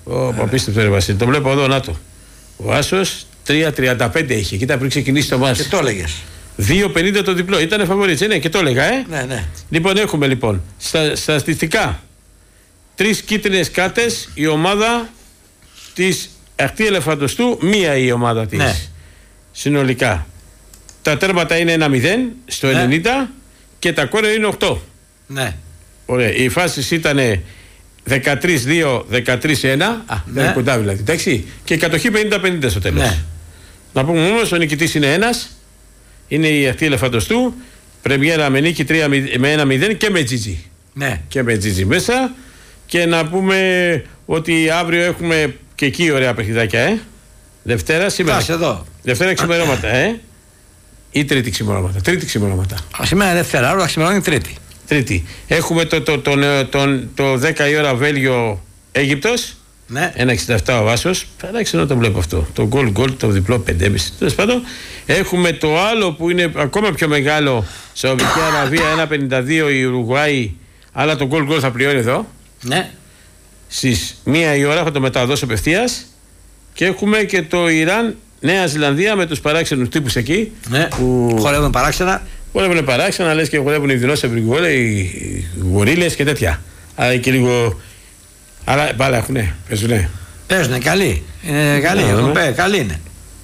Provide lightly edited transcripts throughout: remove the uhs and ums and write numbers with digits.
Απίστευτο ρε Βασίλη. Το βλέπω εδώ, να το. Ο Άσος 3.35 είχε. Κοίτα πριν ξεκινήσει το μάτς. Και το έλεγες. 2.50 το διπλό. Ήτανε φαβορίτς, ναι, και το έλεγα, Ναι. Λοιπόν, έχουμε στατιστικά 3 κίτρινες κάρτες η ομάδα της Αχτή Ελεφαντοστού, μία η ομάδα της. Ναι. Συνολικά. Τα τέρματα είναι 1-0 στο 90 και τα κόρνερ είναι 8. Ναι. Ωραία. Οι φάσεις ήταν 13-2, 13-1. Δεν είναι κοντά δηλαδή. Εντάξει. Και η κατοχή 50-50 στο τέλος. Ναι. Να πούμε όμως, ο νικητής είναι ένας. Είναι η Αχτή Ελεφαντοστού. Πρεμιέρα με νίκη 1-0 και με Τζιτζι. Ναι. Και με Τζιτζι μέσα. Και να πούμε ότι αύριο έχουμε και εκεί ωραία παιχνιδάκια, Δευτέρα, σήμερα. Εδώ. Δευτέρα ξημερώματα, ή Τρίτη ξημερώματα. Τρίτη ξημερώματα. Σήμερα Δευτέρα, άρα ξημερώνει Τρίτη. Τρίτη. Έχουμε το 10 η ώρα Βέλγιο Αίγυπτος. Ναι. 1,67 ο Βάσος. Παράξει να το βλέπω αυτό. Το γκολ, το διπλό 5,5. Τέλος πάντων. Έχουμε το άλλο που είναι ακόμα πιο μεγάλο. Σαουδική Αραβία 1,52 η Ουρουγουάη. Αλλά το γκολ θα πληρώνει εδώ. Ναι. Στις 1 η ώρα θα το μεταδώσω απευθείας. Και έχουμε και το Ιράν Νέα Ζηλανδία με τους παράξενους τύπους εκεί. Ναι. Που χορεύουν παράξενα. Χορεύουν παράξενα, λες και χορεύουν οι δεινόσαυροι οι γορίλες και τέτοια. Αλλά και λίγο. Αλλά μπάλα έχουνε, παίζουνε. Παίζουνε, καλή. Είναι καλή. Καλή είναι.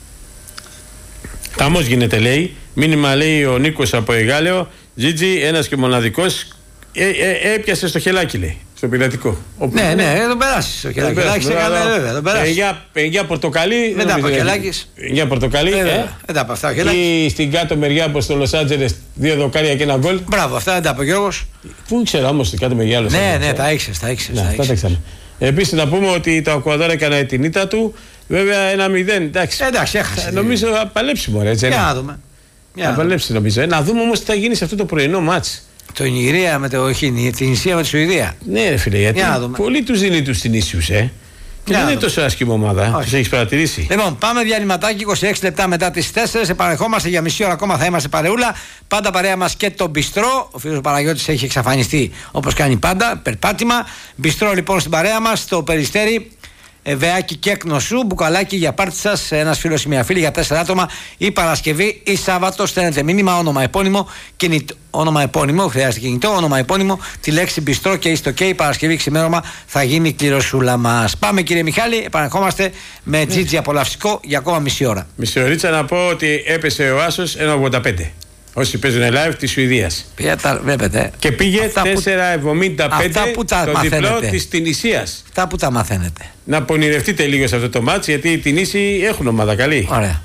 Χαμός γίνεται, λέει. Μήνυμα λέει ο Νίκος από Εγάλεο. Τζίτζι, ένας και μοναδικός. Έπιασε στο χελάκι, λέει. Στο πειρατικό. Ναι, τον περάσει. Στο χελάκι. Βέβαια, τον περάσει. Για πορτοκαλί. Δεν τα πορτοκαλάκι. Για πορτοκαλί. Δεν τα αυτά. Ή στην κάτω μεριά από το Λος Άντζελες 2 δοκάρια και ένα γκολ. Μπράβο, αυτά δεν τα είπε ο Γιώργος. Πού ξέρω όμως στην κάτω μεριά. Ναι, τα ήξερες. Επίσης να πούμε ότι το Ακουαδόρ έκανε την ήττα του. Βέβαια 1-0. Εντάξει, έχασε. Νομίζω θα παλέψει μωρέ. Για να δούμε. Θα παλέψει νομίζω. Να δούμε όμως τι θα γίνει σε αυτό το πρωινό μάτς. Το Νιγηρία με την Ισία με τη Σουηδία. Ναι, ρε φίλε, γιατί πολύ τους δίνει τους την ίσιους, Και δεν είναι τόσο άσχημη ομάδα. Τους έχεις παρατηρήσει. Λοιπόν, πάμε διαλυματάκι 26 λεπτά μετά τις 4. Επανερχόμαστε για μισή ώρα ακόμα, θα είμαστε παρεούλα. Πάντα παρέα μας και το μπιστρό. Ο φίλος Παναγιώτης έχει εξαφανιστεί όπως κάνει πάντα. Περπάτημα. Μπιστρό λοιπόν στην παρέα μας, το Περιστέρι. Βεάκι και Κνοσού, μπουκαλάκι για πάρτι σας. Ένας φίλος ή μια φίλη για 4 άτομα. Ή Παρασκευή ή Σάββατο. Στέλνετε μήνυμα, όνομα επώνυμο, χρειάζεται κινητό, όνομα επώνυμο, τη λέξη μπιστρό και είστε OK. Παρασκευή ξημέρωμα θα γίνει η κληροσούλα μας. Πάμε κύριε Μιχάλη, επανερχόμαστε με Τζίτζι απολαυστικό για ακόμα μισή ώρα. Μισή ωρίτσα να πω ότι έπεσε ο Άσος 1,85. Όσοι παίζουν live της Σουηδίας. Βλέπετε. Και πήγε 4,75 το διπλό της Τινησίας. Αυτά που τα μαθαίνετε. Να πονηρευτείτε λίγο σε αυτό το μάτς, γιατί οι Τινήσοι έχουν ομάδα καλή. Ωραία.